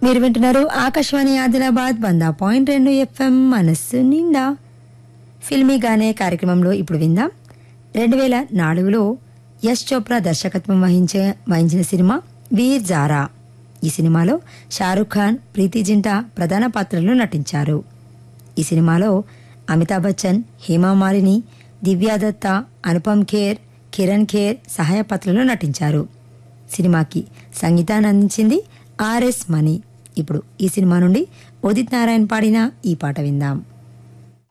మీరు వింటున్నారు ఆకాశవాణి ఆదిలాబాద్ 100.2 FM మనస్సు నిండా. ఫిల్మీగానే కార్యక్రమంలో ఇప్పుడు విందాం. 2004లో యశ్ చోప్రా దర్శకత్వం వహించిన సినిమా వీర్ జారా. ఈ సినిమాలో షారుఖ్ ఖాన్, ప్రీతి జింటా ప్రధాన పాత్రల్లో నటించారు. ఈ సినిమాలో అమితాబ్ బచ్చన్, హేమా మాలిని, దివ్యాదత్త, అనుపమ్ ఖేర్, కిరణ్ ఖేర్ సహాయ పాత్రలో నటించారు. సినిమాకి సంగీతాన్ని అందించింది ఆర్ఎస్ మణి. ఇప్పుడు ఈ సినిమా నుండి ఉదిత్ నారాయణ్ పాడిన ఈ పాట విందాం.